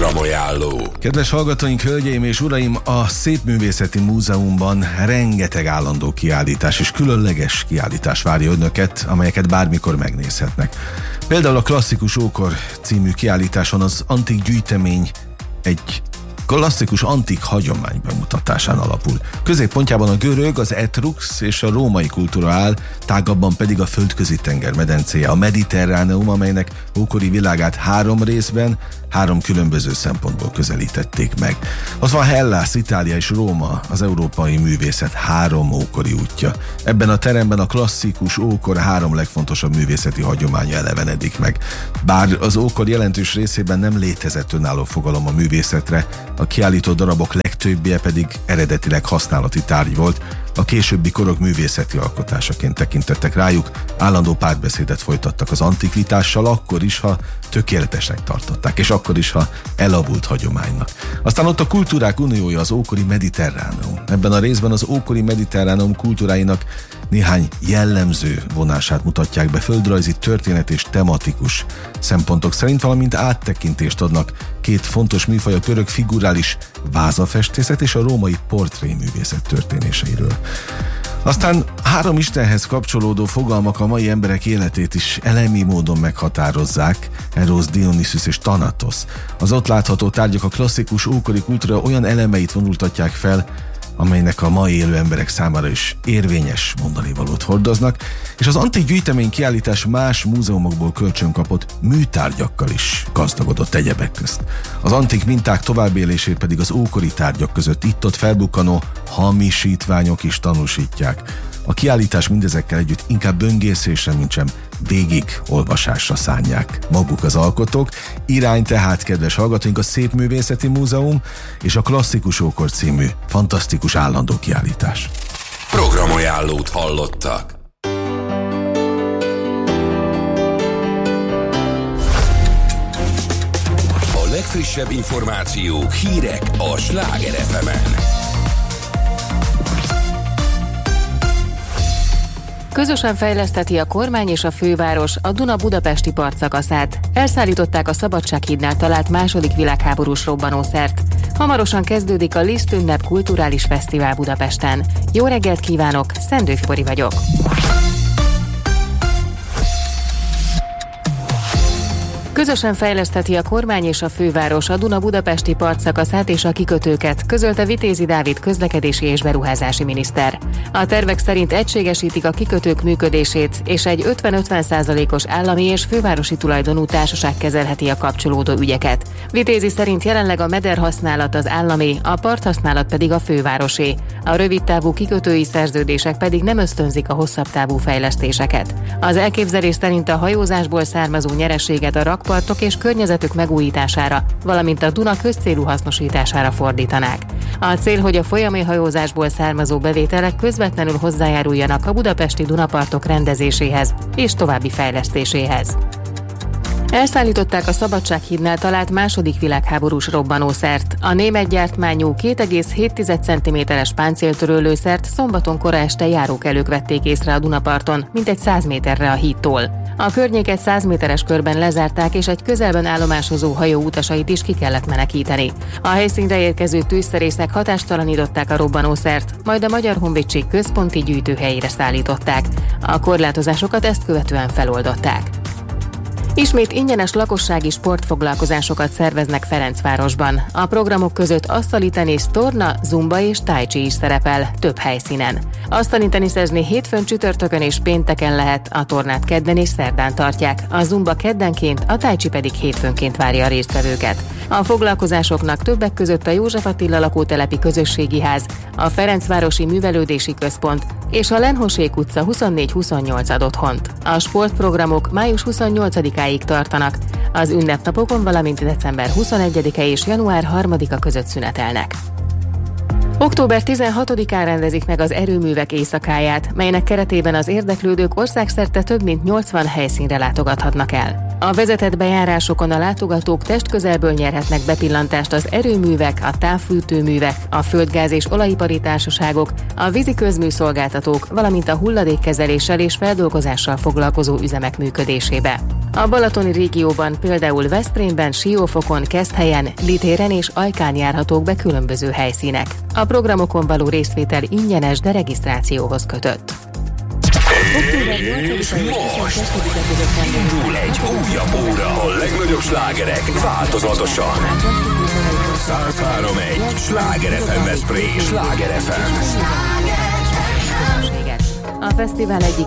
Programajánló. Kedves hallgatóink, hölgyeim és uraim, a Szépművészeti Múzeumban rengeteg állandó kiállítás és különleges kiállítás várja önöket, amelyeket bármikor megnézhetnek. Például a Klasszikus Ókor című kiállításon az antik gyűjtemény egy klasszikus antik hagyomány bemutatásán alapul. Középpontjában a görög, az etrux és a római kultúra áll, tágabban pedig a földközi tenger medencéje, a Mediterráneum, amelynek ókori világát 3 részben, 3 különböző szempontból közelítették meg. Az van Hellász, Itália és Róma, az európai művészet 3 ókori útja. Ebben a teremben a klasszikus ókor 3 legfontosabb művészeti hagyománya elevenedik meg. Bár az ókor jelentős részében nem létezett önálló fogalom a művészetre, a kiállító darabok legtöbbje pedig eredetileg használati tárgy volt, a későbbi korok művészeti alkotásaként tekintettek rájuk, állandó párbeszédet folytattak az antikvitással, akkor is, ha tökéletesnek tartották, és akkor is, ha elavult hagyománynak. Aztán ott a kultúrák uniója, az ókori Mediterráneum. Ebben a részben az ókori Mediterráneum kultúráinak néhány jellemző vonását mutatják be földrajzi, történet és tematikus szempontok szerint, valamint áttekintést adnak 2 fontos műfaj, a görög figurális vázafestészet és a római portréművészet történéseiről. Aztán 3 istenhez kapcsolódó fogalmak a mai emberek életét is elemi módon meghatározzák, Eros, Dionysus és Thanatos. Az ott látható tárgyak a klasszikus ókori kultúra olyan elemeit vonultatják fel, amelynek a mai élő emberek számára is érvényes mondanivalót hordoznak, és az antik gyűjtemény kiállítás más múzeumokból kölcsönkapott műtárgyakkal is gazdagodott egyebek közt. Az antik minták továbbélését pedig az ókori tárgyak között itt-ott felbukkanó hamisítványok is tanúsítják. A kiállítás mindezekkel együtt inkább böngészésre, mintsem végig olvasásra szánják maguk az alkotók. Irány tehát, kedves hallgatóink, a Szépművészeti Múzeum és a Klasszikus Ókor című fantasztikus állandó kiállítás. Programajánlót hallottak. A legfrissebb információk, hírek a Sláger FM-en. Közösen fejleszteti a kormány és a főváros a Duna-budapesti partszakaszát. Elszállították a Szabadsághídnál talált II. Világháborús robbanószert. Hamarosan kezdődik a Liszt ünnep kulturális fesztivál Budapesten. Jó reggelt kívánok, Szendő Fibori vagyok. Közösen fejlesztheti a kormány és a főváros a Duna-budapesti partszakaszát és a kikötőket, közölte Vitézi Dávid közlekedési és beruházási miniszter. A tervek szerint egységesítik a kikötők működését, és egy 50-50%-os állami és fővárosi tulajdonú társaság kezelheti a kapcsolódó ügyeket. Vitézi szerint jelenleg a mederhasználat az állami, a parthasználat pedig a fővárosé. A rövidtávú kikötői szerződések pedig nem ösztönzik a hosszabb távú fejlesztéseket. Az elképzelés szerint a hajózásból származó nyereséget a rakpartok és környezetük megújítására, valamint a Duna közcélú hasznosítására fordítanák. A cél, hogy a folyami hajózásból származó bevételek közvetlenül hozzájáruljanak a budapesti Dunapartok rendezéséhez és további fejlesztéséhez. Elszállították a Szabadsághídnál talált II. Világháborús robbanószert. A német gyártmányú 2,7 cm-es páncéltörő szombaton kora este járókelők vették észre a Dunaparton, mintegy 100 méterre a hídtól. A környéket 100 méteres körben lezárták, és egy közelben állomásozó hajó utasait is ki kellett menekíteni. A helyszínre érkező tűzszerészek hatástalanították a robbanószert, majd a Magyar Honvédség központi gyűjtőhelyére szállították. A korlátozásokat ezt követően feloldották. Ismét ingyenes lakossági sportfoglalkozásokat szerveznek Ferencvárosban. A programok között asztali tenisz, torna, zumba és tai chi is szerepel, több helyszínen. Asztali teniszezni hétfőn, csütörtökön és pénteken lehet, a tornát kedden és szerdán tartják, a zumba keddenként, a tai chi pedig hétfőnként várja a résztvevőket. A foglalkozásoknak többek között a József Attila lakótelepi közösségi ház, a Ferencvárosi Művelődési Központ és a Lenhosék utca 24-28 ad otthont. A sportprogramok május 28-áig tartanak, az ünnepnapokon, valamint december 21-e és január 3-a között szünetelnek. Október 16-án rendezik meg az erőművek éjszakáját, melynek keretében az érdeklődők országszerte több mint 80 helyszínre látogathatnak el. A vezetett bejárásokon a látogatók testközelből nyerhetnek bepillantást az erőművek, a távfűtőművek, a földgáz és olajipari társaságok, a vízi közműszolgáltatók, valamint a hulladékkezeléssel és feldolgozással foglalkozó üzemek működésébe. A balatoni régióban, például Veszprémben, Siófokon, Keszthelyen, Litéren és Ajkán járhatók be különböző helyszínek. A programokon való részvétel ingyenes, de regisztrációhoz kötött. És most indul egy újabb óra, a legnagyobb slágerek változatosan. 103.1 Sláger FM Veszprém. Sláger FM. A fesztivál egyik